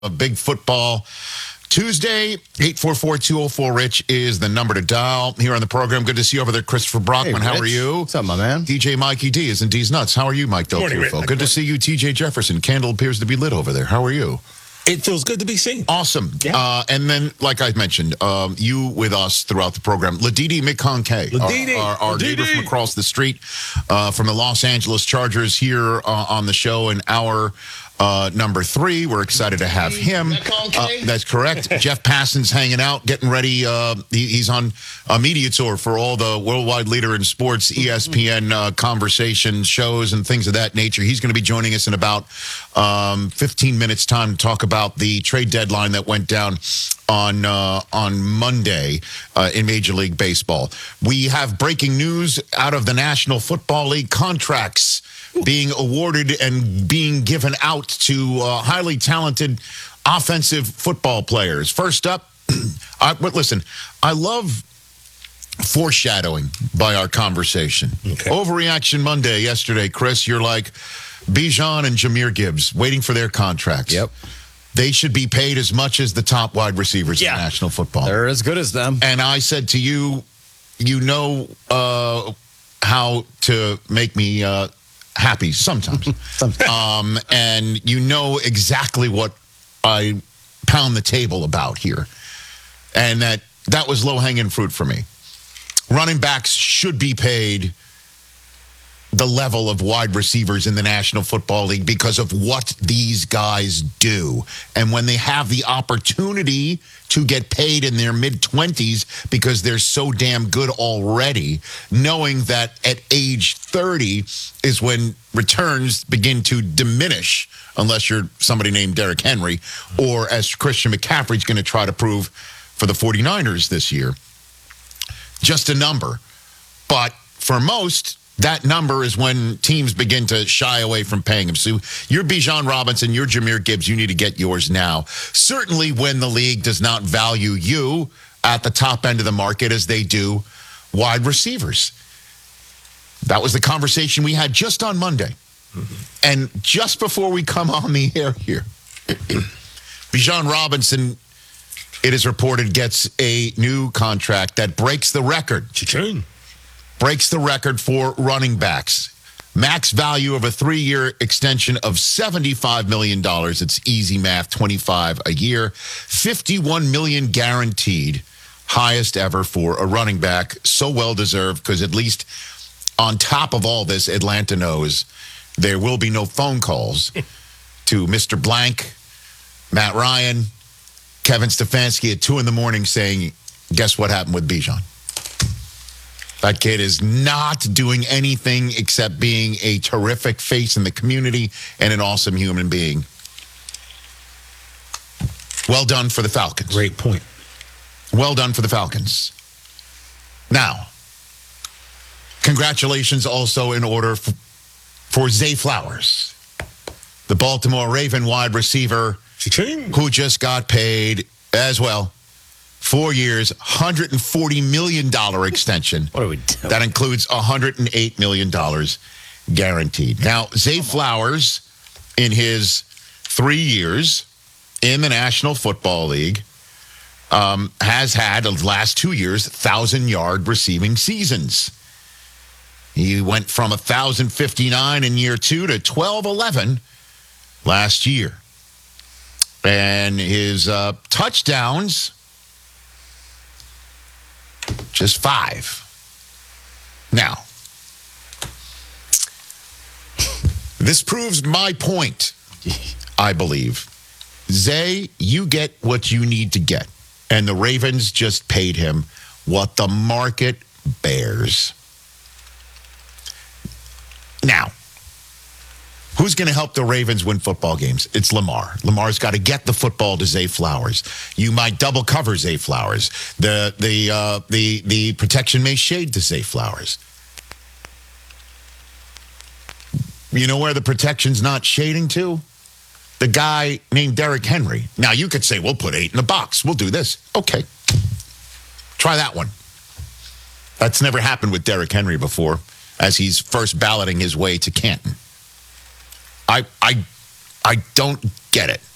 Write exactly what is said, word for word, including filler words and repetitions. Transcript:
A big football Tuesday. eight four four, two oh four, RICH is the number to dial here on the program. Good to see you over there, Christopher Brockman. Hey, How are you? What's up, my man? D J Mikey D is in D's Nuts. How are you, Mike Del Morning, Tufo? Rick. Good to see you, T J Jefferson. Candle appears to be lit over there. How are you? It feels good to be seen. Awesome. Yeah. Uh, and then, like I mentioned, um, you with us throughout the program. Ladidi McConkey, Ladidi. our, our, our Ladidi. neighbor from across the street, uh, from the Los Angeles Chargers here uh, on the show in our uh, number three. We're excited to have him. Uh, that's correct. Jeff Passan's hanging out, getting ready. Uh, he, he's on a media tour for all the worldwide leader in sports, E S P N uh, conversation shows and things of that nature. He's going to be joining us in about um, fifteen minutes time to talk about the trade deadline that went down on uh, on Monday uh, in Major League Baseball. We have breaking news out of the National Football League. Contracts being awarded and being given out to uh, highly talented offensive football players. First up, I, but listen, I love foreshadowing by our conversation. Okay. Overreaction Monday yesterday, Chris, you're like Bijan and Jahmyr Gibbs waiting for their contracts. Yep. They should be paid as much as the top wide receivers Yeah. in National Football. They're as good as them. And I said to you, you know uh, how to make me uh, happy sometimes. um, and you know exactly what I pound the table about here. And that that was low-hanging fruit for me. Running backs should be paid the level of wide receivers in the National Football League because of what these guys do. And when they have the opportunity to get paid in their mid-twenties because they're so damn good already, knowing that at age thirty is when returns begin to diminish, unless you're somebody named Derrick Henry, or as Christian McCaffrey's going to try to prove for the 49ers this year. Just a number. But for most, that number is when teams begin to shy away from paying him. So you're Bijan Robinson, you're Jahmyr Gibbs, you need to get yours now. Certainly when the league does not value you at the top end of the market as they do wide receivers. That was the conversation we had just on Monday. Mm-hmm. And just before we come on the air here, Bijan Robinson, it is reported, gets a new contract that breaks the record. Cha-ching. Breaks the record for running backs. Max value of a three-year extension of seventy-five million dollars. It's easy math, twenty-five a year. fifty-one million dollars guaranteed. Highest ever for a running back. So well-deserved because at least on top of all this, Atlanta knows there will be no phone calls to Mister Blank, Matt Ryan, Kevin Stefanski at two in the morning saying, guess what happened with Bijan? That kid is not doing anything except being a terrific face in the community and an awesome human being. Well done for the Falcons. Great point. Well done for the Falcons. Now, congratulations also in order for, for Zay Flowers, the Baltimore Raven wide receiver Cha-ching. who just got paid as well. Four years, one hundred forty million dollars extension. What are we doing? That includes one hundred eight million dollars guaranteed. Now, Zay Flowers, in his three years in the National Football League, um, has had, the last two years, one thousand-yard receiving seasons. He went from one thousand fifty-nine in year two to twelve eleven last year. And his uh, touchdowns, just five. Now, this proves my point, I believe. Zay, you get what you need to get. And the Ravens just paid him what the market bears. Now, who's going to help the Ravens win football games? It's Lamar. Lamar's got to get the football to Zay Flowers. You might double cover Zay Flowers. The the uh, the the protection may shade to Zay Flowers. You know where the protection's not shading to? The guy named Derrick Henry. Now you could say, we'll put eight in the box. We'll do this. Okay. Try that one. That's never happened with Derrick Henry before, as he's first balloting his way to Canton. I I I don't get it.